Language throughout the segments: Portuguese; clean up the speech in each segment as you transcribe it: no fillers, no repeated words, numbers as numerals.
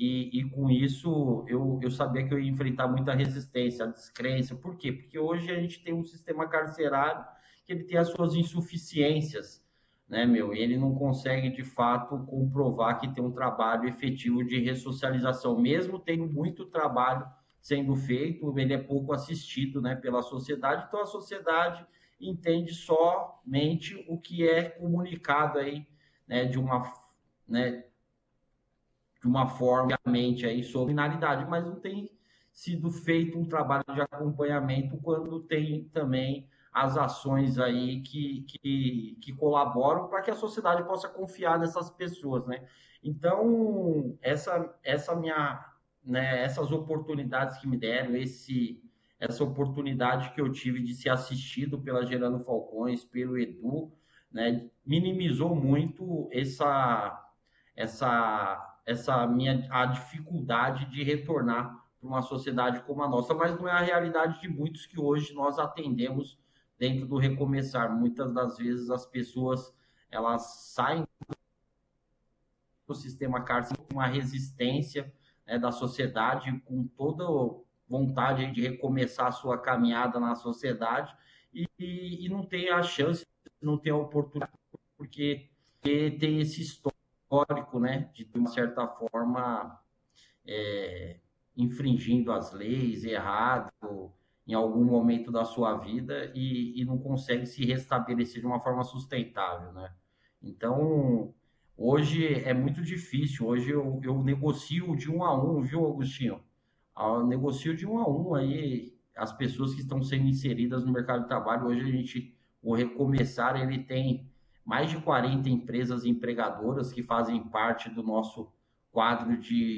e com isso eu sabia que eu ia enfrentar muita resistência, descrença. Por quê? Porque hoje a gente tem um sistema carcerário que ele tem as suas insuficiências, né, meu? Ele não consegue de fato comprovar que tem um trabalho efetivo de ressocialização, mesmo tendo muito trabalho sendo feito, ele é pouco assistido, né, pela sociedade. Então a sociedade entende somente o que é comunicado aí, né, né, de uma forma aí sobre finalidade, mas não tem sido feito um trabalho de acompanhamento quando tem também as ações aí que colaboram para que a sociedade possa confiar nessas pessoas, né? Então, essa minha, né, essas oportunidades que me deram, essa oportunidade que eu tive de ser assistido pela Gerando Falcões, pelo Edu, né, minimizou muito essa minha a dificuldade de retornar para uma sociedade como a nossa, mas não é a realidade de muitos que hoje nós atendemos dentro do Recomeçar. Muitas das vezes as pessoas elas saem do sistema carcerário com uma resistência, né, da sociedade, com toda vontade de recomeçar a sua caminhada na sociedade e não tem a chance, não tem a oportunidade, porque tem esse histórico, né, de uma certa forma infringindo as leis, errado em algum momento da sua vida e não consegue se restabelecer de uma forma sustentável, né? Então, hoje é muito difícil. Hoje eu negocio de um a um, viu, Agostinho? Eu negocio de um a um aí as pessoas que estão sendo inseridas no mercado de trabalho. Hoje o Recomeçar, ele tem mais de 40 empresas empregadoras que fazem parte do nosso quadro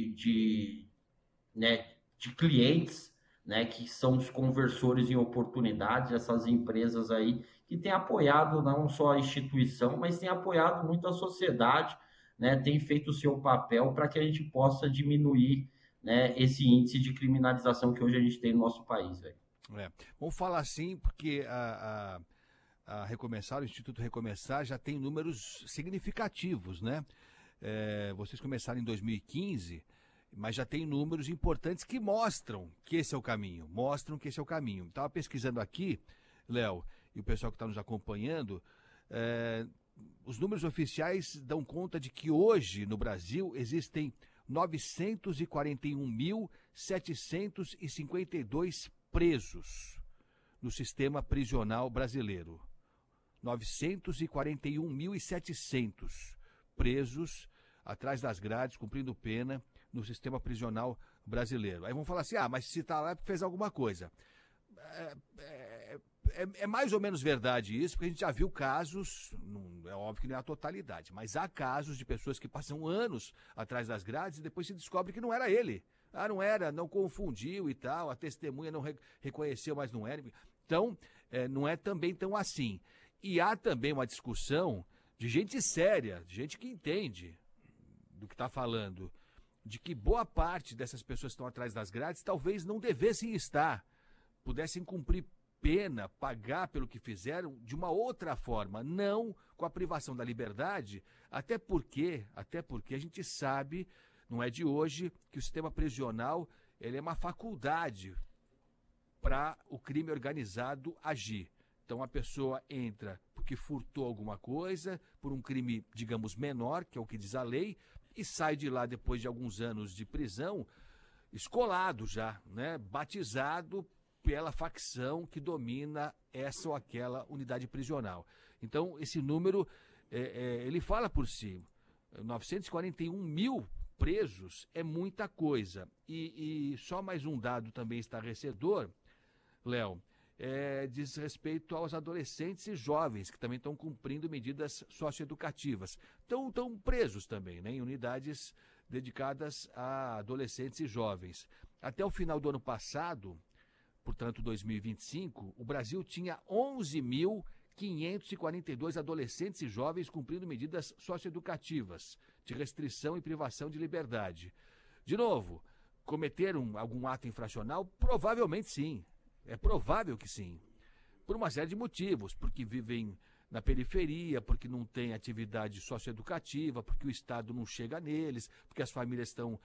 né, de clientes, né, que são os conversores em oportunidades, essas empresas aí que têm apoiado não só a instituição, mas têm apoiado muito a sociedade, né, tem feito o seu papel para que a gente possa diminuir, né, esse índice de criminalização que hoje a gente tem no nosso país, velho. Vamos falar assim, porque a Recomeçar, o Instituto Recomeçar, já tem números significativos, né? Vocês começaram em 2015, mas já tem números importantes que mostram que esse é o caminho, Estava pesquisando aqui, Léo, e o pessoal que está nos acompanhando, os números oficiais dão conta de que hoje no Brasil existem 941.752 presos no sistema prisional brasileiro. 941.700 presos atrás das grades, cumprindo pena no sistema prisional brasileiro. Aí vão falar assim, mas se está lá é porque fez alguma coisa. É mais ou menos verdade isso, porque a gente já viu casos, é óbvio que não é a totalidade, mas há casos de pessoas que passam anos atrás das grades e depois se descobre que não era ele. Não era, não confundiu e tal, a testemunha não reconheceu, mas não era. Então, não é também tão assim. E há também uma discussão de gente séria, de gente que entende do que está falando, de que boa parte dessas pessoas que estão atrás das grades talvez não devessem estar, pudessem cumprir pena, pagar pelo que fizeram de uma outra forma, não com a privação da liberdade, até porque a gente sabe, não é de hoje, que o sistema prisional ele é uma faculdade para o crime organizado agir. Então a pessoa entra porque furtou alguma coisa, por um crime, digamos, menor, que é o que diz a lei, e sai de lá depois de alguns anos de prisão, escolado já, né? Batizado pela facção que domina essa ou aquela unidade prisional. Então, esse número, ele fala por si. 941 mil presos é muita coisa. E só mais um dado também estarrecedor, Léo, diz respeito aos adolescentes e jovens, que também estão cumprindo medidas socioeducativas. Estão presos também, né, em unidades dedicadas a adolescentes e jovens. Até o final do ano passado, portanto 2025, o Brasil tinha 11.542 adolescentes e jovens cumprindo medidas socioeducativas de restrição e privação de liberdade. De novo, cometeram algum ato infracional? Provavelmente sim. É provável que sim. Por uma série de motivos, porque vivem na periferia, porque não tem atividade socioeducativa, porque o Estado não chega neles, porque as famílias estão